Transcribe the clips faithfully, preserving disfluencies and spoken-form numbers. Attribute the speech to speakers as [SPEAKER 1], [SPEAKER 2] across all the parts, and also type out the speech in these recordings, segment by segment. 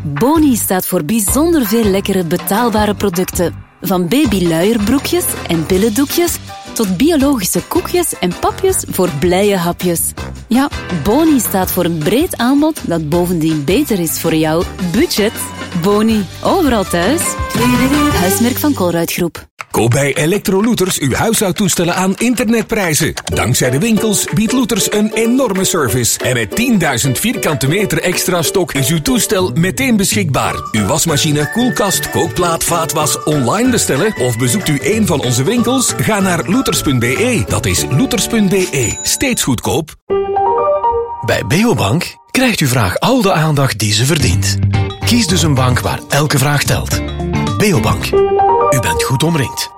[SPEAKER 1] Boni staat voor bijzonder veel lekkere betaalbare producten. Van babyluierbroekjes en billendoekjes tot biologische koekjes en papjes voor blije hapjes. Ja, Boni staat voor een breed aanbod dat bovendien beter is voor jouw budget. Boni, overal thuis. Huismerk van Colruyt Groep.
[SPEAKER 2] Koop bij Electro-Looters uw huishoudtoestellen aan internetprijzen. Dankzij de winkels biedt Looters een enorme service. En met tienduizend vierkante meter extra stok is uw toestel meteen beschikbaar. Uw wasmachine, koelkast, kookplaat, vaatwas online bestellen of bezoekt u een van onze winkels? Ga naar looters punt b e. Dat is looters punt b e. Steeds goedkoop.
[SPEAKER 3] Bij Beobank krijgt uw vraag al de aandacht die ze verdient. Kies dus een bank waar elke vraag telt. Beobank. U bent goed omringd.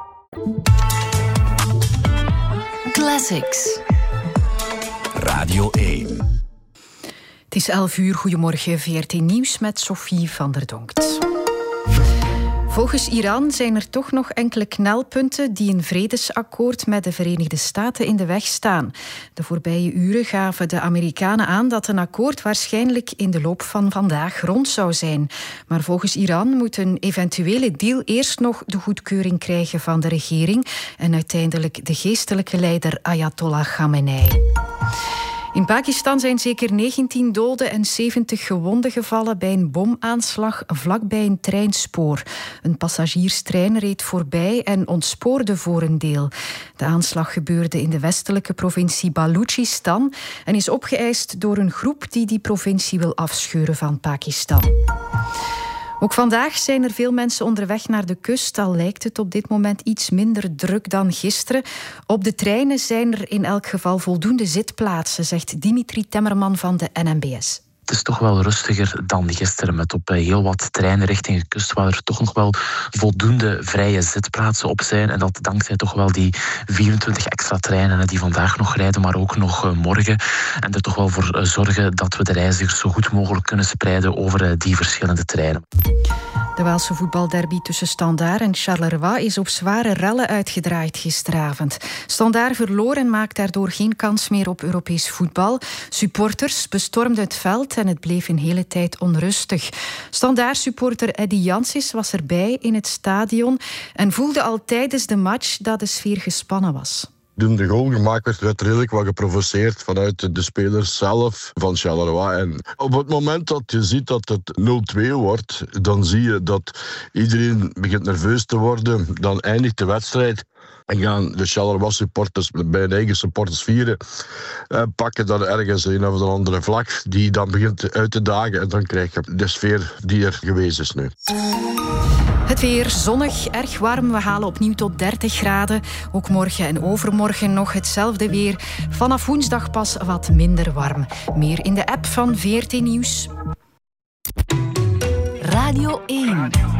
[SPEAKER 1] Classics.
[SPEAKER 2] Radio één.
[SPEAKER 4] Het is elf uur. Goedemorgen. V R T Nieuws met Sophie van der Donkt. Volgens Iran zijn er toch nog enkele knelpunten die een vredesakkoord met de Verenigde Staten in de weg staan. De voorbije uren gaven de Amerikanen aan dat een akkoord waarschijnlijk in de loop van vandaag rond zou zijn. Maar volgens Iran moet een eventuele deal eerst nog de goedkeuring krijgen van de regering en uiteindelijk de geestelijke leider Ayatollah Khamenei. In Pakistan zijn zeker negentien doden en zeventig gewonden gevallen bij een bomaanslag vlakbij een treinspoor. Een passagierstrein reed voorbij en ontspoorde voor een deel. De aanslag gebeurde in de westelijke provincie Balochistan en is opgeëist door een groep die die provincie wil afscheuren van Pakistan. Ook vandaag zijn er veel mensen onderweg naar de kust, al lijkt het op dit moment iets minder druk dan gisteren. Op de treinen zijn er in elk geval voldoende zitplaatsen, zegt Dimitri Temmerman van de N M B S.
[SPEAKER 5] Het is toch wel rustiger dan gisteren, met op heel wat treinen richting de kust waar er toch nog wel voldoende vrije zitplaatsen op zijn. En dat dankzij toch wel die vierentwintig extra treinen die vandaag nog rijden, maar ook nog morgen. En er toch wel voor zorgen dat we de reizigers zo goed mogelijk kunnen spreiden over die verschillende treinen.
[SPEAKER 4] De Waalse voetbalderby tussen Standaard en Charleroi is op zware rellen uitgedraaid gisteravond. Standaard verloor en maakt daardoor geen kans meer op Europees voetbal. Supporters bestormden het veld en het bleef een hele tijd onrustig. Standaard-supporter Eddy Jansis was erbij in het stadion en voelde al tijdens de match dat de sfeer gespannen was.
[SPEAKER 6] Toen de goal gemaakt werd, werd redelijk wat geprovoceerd vanuit de spelers zelf van Charleroi. En op het moment dat je ziet dat het nul twee wordt, dan zie je dat iedereen begint nerveus te worden. Dan eindigt de wedstrijd. En gaan de Charleroi-supporters bij hun eigen supporters vieren. Uh, pakken dan ergens een of andere vlag die dan begint uit te dagen. En dan krijg je de sfeer die er geweest is nu.
[SPEAKER 4] Het weer zonnig, erg warm. We halen opnieuw tot dertig graden. Ook morgen en overmorgen nog hetzelfde weer. Vanaf woensdag pas wat minder warm. Meer in de app van V R T Nieuws.
[SPEAKER 1] Radio één.